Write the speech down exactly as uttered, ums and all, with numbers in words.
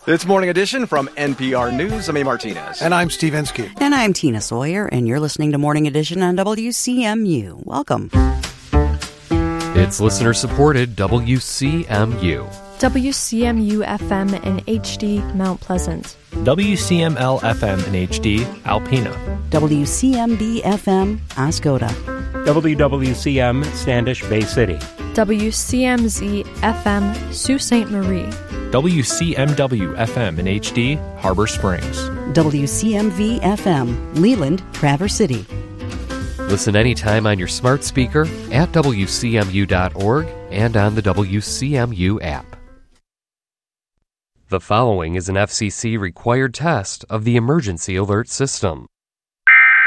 It's Morning Edition from N P R News. I'm A. Martinez. And I'm Steve Inskeep. And I'm Tina Sawyer, and you're listening to Morning Edition on W C M U. Welcome. It's listener-supported W C M U. W C M U F M in H D, Mount Pleasant. W C M L F M in H D, Alpena. W C M D F M, Oscoda. W W C M, Standish Bay City. W C M Z F M, Sault Ste. Marie. W C M W F M in H D, Harbor Springs. W C M V F M, Leland, Traverse City. Listen anytime on your smart speaker, at W C M U dot org, and on the W C M U app. The following is an F C C-required test of the Emergency Alert System.